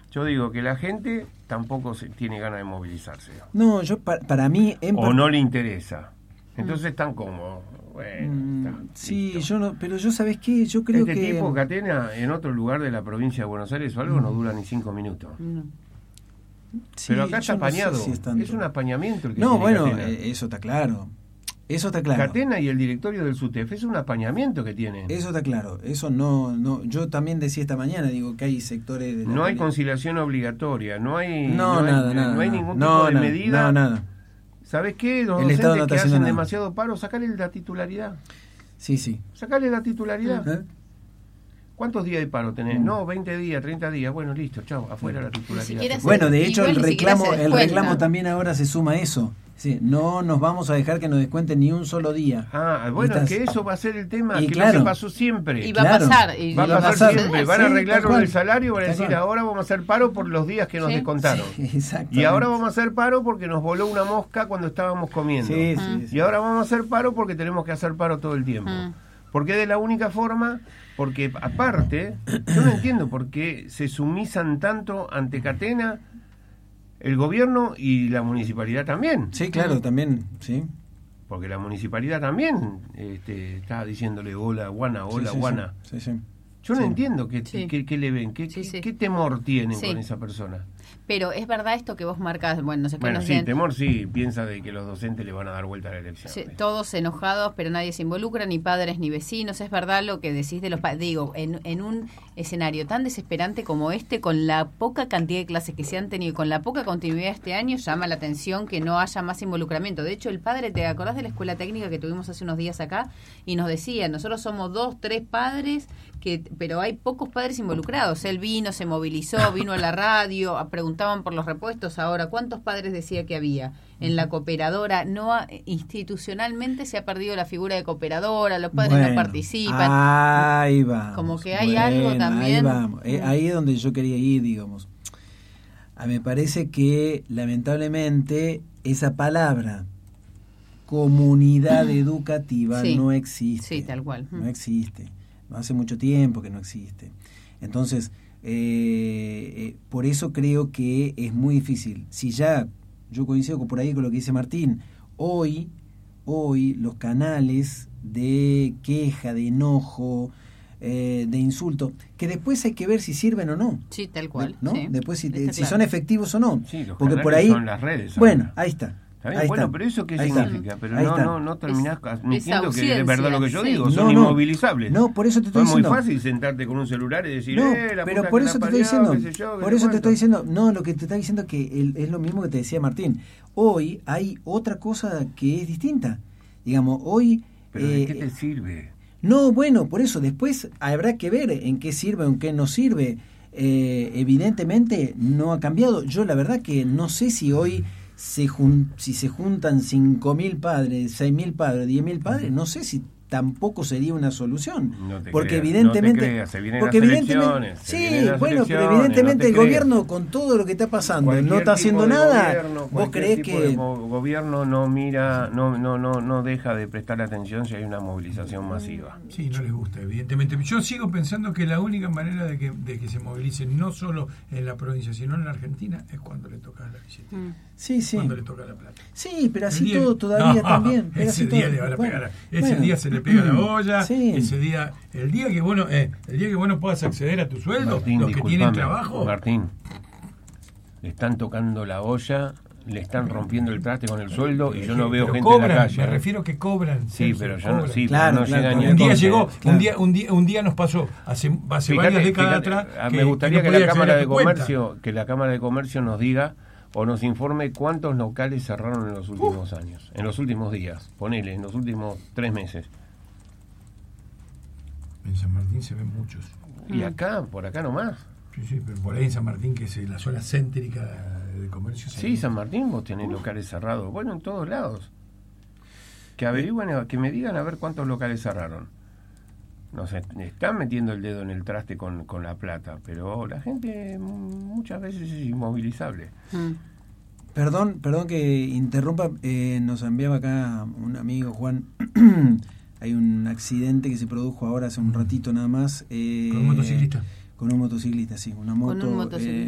Yo digo que la gente tampoco tiene ganas de movilizarse. No, yo para mí... o no le interesa. Entonces están como... Bueno, sí, listo. yo no, pero yo, ¿sabés qué? Yo creo que... Este tipo, Catena, en otro lugar de la provincia de Buenos Aires o algo, no dura ni 5 minutos. Sí, pero acá está apañado. No sé si es un apañamiento el que no, tiene bueno, Catena. Eso está claro. Eso está claro. Catena y el directorio del SUTEF es un apañamiento que tienen. Eso está claro. Eso no. Yo también decía esta mañana, digo que hay sectores de no hay conciliación obligatoria, no hay nada, no hay ningún tipo de medida. Nada. ¿Sabés qué? Los El Estado docentes no está que haciendo hacen nada. demasiado paro, sacale la titularidad. Sí. Sacale la titularidad. ¿Eh? ¿Cuántos días de paro tenés? No, 20 días, 30 días. Bueno, listo, chao, afuera la titularidad. Bueno, de hecho igual el ni siquiera reclamo también ahora se suma a eso. Sí, no nos vamos a dejar que nos descuenten ni un solo día. Bueno, es que eso va a ser el tema, y que claro, no se pasó siempre. Y va a pasar. Va a pasar siempre. Van a sí, arreglar tal el salario, van a decir, ahora vamos a hacer paro por los días que nos descontaron. Y ahora vamos a hacer paro porque nos voló una mosca cuando estábamos comiendo. Y ahora vamos a hacer paro porque tenemos que hacer paro todo el tiempo. Porque es de la única forma, porque aparte, yo no entiendo por qué se sumisan tanto ante Catena el gobierno y la municipalidad también. Sí, claro, también, sí. Porque la municipalidad también está diciéndole hola, guana, hola, guana. Sí. Yo no entiendo qué le ven, qué temor tienen con esa persona. Pero es verdad esto que vos marcas, bueno, no sé qué Bueno, nos sí, den. temor sí, piensa de que los docentes le van a dar vuelta a la elección. Sí, todos enojados, pero nadie se involucra, ni padres ni vecinos. Es verdad lo que decís de los padres. Digo, en un escenario tan desesperante como este, con la poca cantidad de clases que se han tenido, con la poca continuidad este año, llama la atención que no haya más involucramiento. De hecho, el padre, ¿te acordás de la escuela técnica que tuvimos hace unos días acá? Y nos decía, nosotros somos 2, 3 padres, pero hay pocos padres involucrados. Él vino, se movilizó, vino a la radio, preguntaban por los repuestos. Ahora, ¿cuántos padres decía que había? En la cooperadora, institucionalmente se ha perdido la figura de cooperadora, los padres no participan. Ahí vamos. Como que hay algo también. Ahí vamos. Ahí es donde yo quería ir, digamos. Me parece que, lamentablemente, esa palabra, comunidad educativa, no existe. Sí, tal cual. No existe. No hace mucho tiempo que no existe. Entonces, por eso creo que es muy difícil. Si ya, yo coincido por ahí con lo que dice Martín, hoy los canales de queja, de enojo, de insulto, que después hay que ver si sirven o no. Sí, tal cual. ¿No? Sí. Después si son efectivos o no. Sí, los porque canales por ahí son las redes. Bueno, ahí está. Bueno, pero ¿eso qué significa? Pero no terminás admitiendo que es verdad lo que yo digo, son inmovilizables. No, por eso te estoy diciendo. Es muy fácil sentarte con un celular y decir, la pero puta por que eso la te estoy parió, diciendo, qué sé yo, por eso te estoy diciendo, lo que te está diciendo que es lo mismo que te decía Martín. Hoy hay otra cosa que es distinta. Digamos, hoy... ¿Pero de qué te sirve? No, bueno, por eso después habrá que ver en qué sirve o en qué no sirve. Evidentemente no ha cambiado. Yo la verdad que no sé si hoy si se juntan 5.000 padres, 6.000 padres, 10.000 padres, no sé si tampoco sería una solución. Porque evidentemente, se vienen las elecciones. Pero evidentemente el gobierno con todo lo que está pasando no está haciendo nada. ¿Vos creés que el gobierno no mira, no deja de prestar atención si hay una movilización masiva? Sí, no les gusta, evidentemente. Yo sigo pensando que la única manera de que se movilicen, no solo en la provincia, sino en la Argentina, es cuando le toca la billetera. Sí. Cuando le toca la plata. Sí, pero así todo todavía también. Ese día le van a pegar. Ese día se le pega la olla. Ese día, el día que vos no puedas acceder a tu sueldo, Martín, los que tienen trabajo. Martín, le están tocando la olla, le están rompiendo el traste con el sueldo y yo no veo gente cobran, en la calle. Me refiero que cobran. Sí, pero yo no, claro, llega ni un día llegó, un día nos pasó hace varias décadas atrás. Me gustaría que la Cámara de Comercio nos diga o nos informe cuántos locales cerraron en los últimos años, en los últimos días, ponele, en los últimos 3 meses. En San Martín se ven muchos. Y acá, por acá nomás. Sí, pero por ahí en San Martín, que es la zona céntrica de comercio. Sí, San Martín vos tenés locales cerrados, bueno, en todos lados. Que averigüen, que me digan a ver cuántos locales cerraron. No sé, están metiendo el dedo en el traste con la plata, pero la gente muchas veces es inmovilizable. Perdón que interrumpa, nos enviaba acá un amigo, Juan. Hay un accidente que se produjo ahora hace un ratito nada más. ¿Con un motociclista? Con un motociclista, sí, una moto. Con un motociclista.